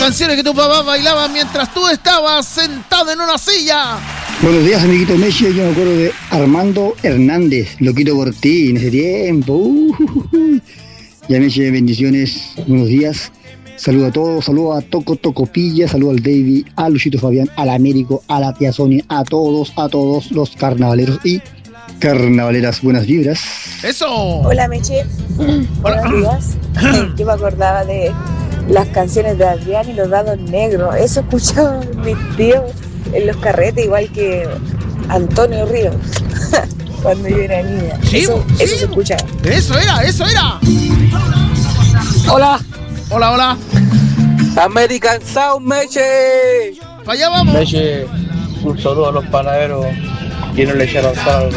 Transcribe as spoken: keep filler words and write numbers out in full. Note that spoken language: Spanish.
canciones que tu papá bailaba mientras tú estabas sentado en una silla. Buenos días, amiguito Meche. Yo me acuerdo de Armando Hernández, Loquito por ti, en ese tiempo. Uh, ya, Meche, bendiciones, buenos días. Saludo a todos, saludo a Toco Tocopilla, saludo al David, a Luchito Fabián, al Américo, a la tía Sonia, a todos, a todos los carnavaleros y carnavaleras. Buenas vibras. ¡Eso! Hola, Meche. Buenos días. Yo me acordaba de las canciones de Adrián y los dados negros. Eso escuchaban mis tíos en los carretes, igual que Antonio Ríos, cuando yo era niña. Sí, eso, sí. eso se escuchaba. Eso era, eso era. Hola. Hola, hola. American Sound, Meche. Para allá vamos. Meche, un saludo a los panaderos que no le echaron sal